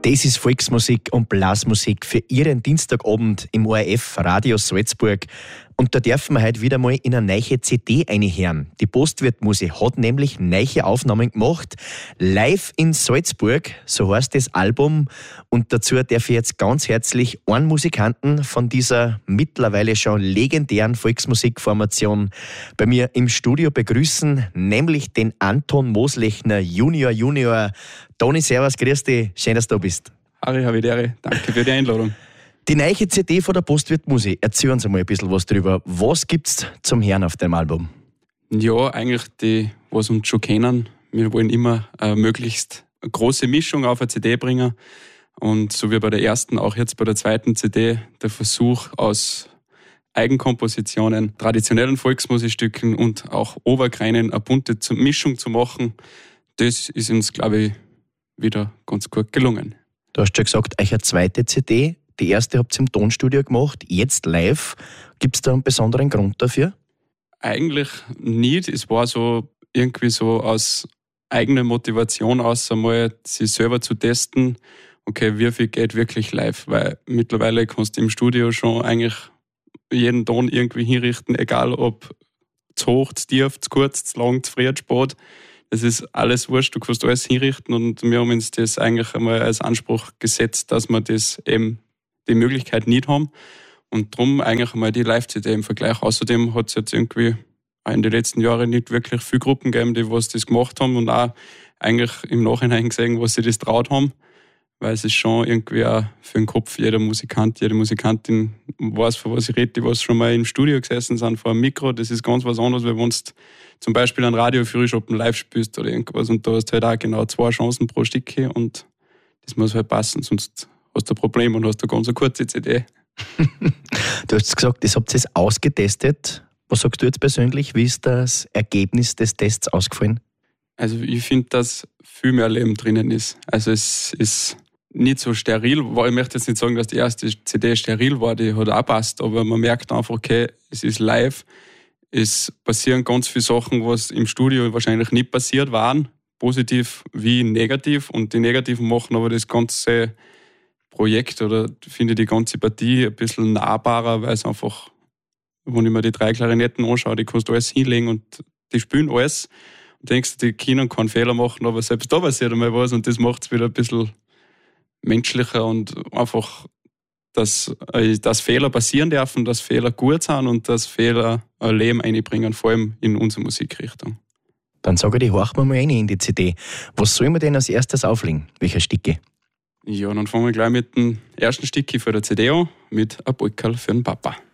Das ist Volksmusik und Blasmusik für Ihren Dienstagabend im ORF Radio Salzburg. Und da dürfen wir heute wieder mal in eine neue CD reinhören. Die Postwirtmusik hat nämlich neue Aufnahmen gemacht. Live in Salzburg, so heißt das Album. Und dazu darf ich jetzt ganz herzlich einen Musikanten von dieser mittlerweile schon legendären Volksmusikformation bei mir im Studio begrüßen, nämlich den Anton Moslechner Junior. Toni, servus, grüß dich, schön, dass du da bist. Harry Havidere, danke für die Einladung. Die neue CD von der Postwirtmusik, erzähl uns einmal ein bisschen was drüber. Was gibt's zum Hören auf dem Album? Ja, eigentlich die, was uns schon kennen. Wir wollen immer möglichst eine große Mischung auf eine CD bringen. Und so wie bei der ersten, auch jetzt bei der zweiten CD, der Versuch aus Eigenkompositionen, traditionellen Volksmusikstücken und auch Obergreinen eine bunte Mischung zu machen, das ist uns, glaube ich, wieder ganz gut gelungen. Du hast schon gesagt, euch eine zweite CD. Die erste habt ihr im Tonstudio gemacht, jetzt live. Gibt es da einen besonderen Grund dafür? Eigentlich nicht. Es war so irgendwie so aus eigener Motivation aus, einmal sich selber zu testen, okay, wie viel geht wirklich live? Weil mittlerweile kannst du im Studio schon eigentlich jeden Ton irgendwie hinrichten, egal ob zu hoch, zu tief, zu kurz, zu lang, zu früh, zu spät. Das ist alles wurscht, du kannst alles hinrichten und wir haben uns das eigentlich einmal als Anspruch gesetzt, dass wir das eben die Möglichkeit nicht haben und darum eigentlich einmal die Live-CD im Vergleich. Außerdem hat es jetzt irgendwie auch in den letzten Jahren nicht wirklich viele Gruppen gegeben, die was das gemacht haben und auch eigentlich im Nachhinein gesehen, was sie das traut haben, weil es ist schon irgendwie auch für den Kopf jeder Musikant, jede Musikantin weiß, von was ich rede, die was schon mal im Studio gesessen sind vor einem Mikro, das ist ganz was anderes, weil wenn du zum Beispiel ein Radio für Frühschoppen live spielst oder irgendwas und da hast du halt auch genau 2 Chancen pro Stück und das muss halt passen, sonst hast du ein Problem und hast eine ganz kurze CD. Du hast gesagt, das habt ihr jetzt ausgetestet. Was sagst du jetzt persönlich? Wie ist das Ergebnis des Tests ausgefallen? Also ich finde, dass viel mehr Leben drinnen ist. Also es ist nicht so steril. Ich möchte jetzt nicht sagen, dass die erste CD steril war, die hat auch passt, aber man merkt einfach, okay, es ist live. Es passieren ganz viele Sachen, was im Studio wahrscheinlich nicht passiert waren, positiv wie negativ. Und die Negativen machen aber das ganze Projekt oder finde die ganze Partie ein bisschen nahbarer, weil es einfach, wenn ich mir die 3 Klarinetten anschaue, die kannst du alles hinlegen und die spielen alles. Und denkst du, die können keinen Fehler machen, aber selbst da passiert einmal was und das macht es wieder ein bisschen menschlicher und einfach, dass Fehler passieren dürfen, dass Fehler gut sind und dass Fehler ein Leben einbringen, vor allem in unsere Musikrichtung. Dann sage ich, horchen wir mal rein in die CD. Was soll man denn als erstes auflegen? Welche Stücke? Ja, dann fangen wir gleich mit dem ersten Stückchen für der CD an, mit «A Polkerl für den Papa».